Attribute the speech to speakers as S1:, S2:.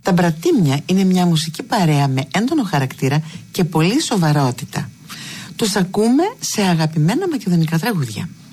S1: Τα Μπρατίμια είναι μια μουσική παρέα με έντονο χαρακτήρα και πολύ σοβαρότητα. Τους ακούμε σε αγαπημένα μακεδονικά τραγούδια.